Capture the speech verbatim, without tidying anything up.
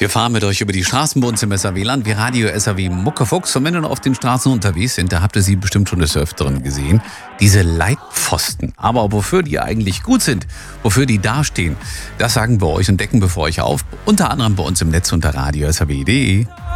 Wir fahren mit euch über die Straßen bei uns im S R W-Land, wie Radio S R W Muckefuchs. Und wenn ihr noch auf den Straßen unterwegs sind, da habt ihr sie bestimmt schon des Öfteren gesehen. Diese Leitpfosten. Aber wofür die eigentlich gut sind, wofür die dastehen, das sagen wir euch und decken wir für euch auf. Unter anderem bei uns im Netz unter radio s r w punkt d e.